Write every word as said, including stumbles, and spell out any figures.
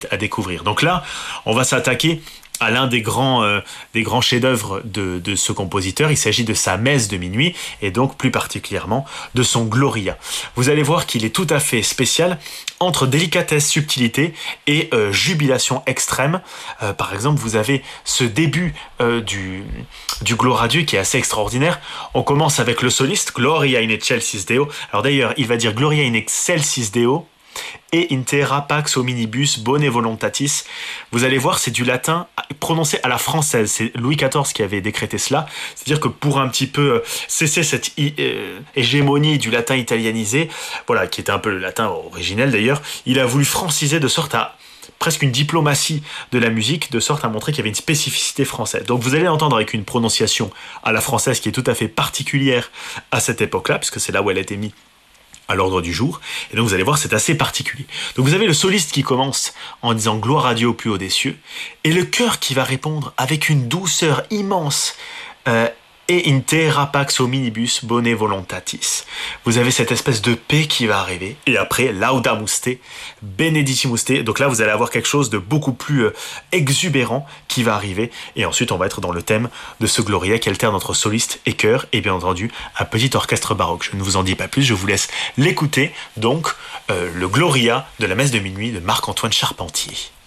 à découvrir. Donc là, on va s'attaquer à l'un des grands, euh, des grands chefs-d'œuvre de, de ce compositeur. Il s'agit de sa Messe de minuit et donc plus particulièrement de son Gloria. Vous allez voir qu'il est tout à fait spécial entre délicatesse, subtilité et euh, jubilation extrême. Euh, par exemple, vous avez ce début euh, du, du Gloria Dieu qui est assez extraordinaire. On commence avec le soliste, Gloria in excelsis Deo. Alors d'ailleurs, il va dire Gloria in excelsis Deo et in terra pax hominibus bone voluntatis. Vous allez voir, c'est du latin prononcé à la française. C'est Louis quatorze qui avait décrété cela. C'est-à-dire que pour un petit peu cesser cette euh, hégémonie du latin italianisé, voilà, qui était un peu le latin originel d'ailleurs, il a voulu franciser de sorte à presque une diplomatie de la musique, de sorte à montrer qu'il y avait une spécificité française. Donc vous allez l'entendre avec une prononciation à la française qui est tout à fait particulière à cette époque-là, puisque c'est là où elle a été mise à l'ordre du jour. Et donc vous allez voir, c'est assez particulier. Donc vous avez le soliste qui commence en disant Gloire à Dieu au plus haut des cieux, et le chœur qui va répondre avec une douceur immense, euh, et in terra pax hominibus bone voluntatis. Vous avez cette espèce de paix qui va arriver, et après laudamus te, benedicimus te. Donc là vous allez avoir quelque chose de beaucoup plus euh, exubérant qui va arriver, et ensuite on va être dans le thème de ce Gloria qui alterne entre soliste et chœur, et bien entendu un petit orchestre baroque. Je ne vous en dis pas plus, je vous laisse l'écouter. Donc euh, le Gloria de la Messe de minuit de Marc-Antoine Charpentier.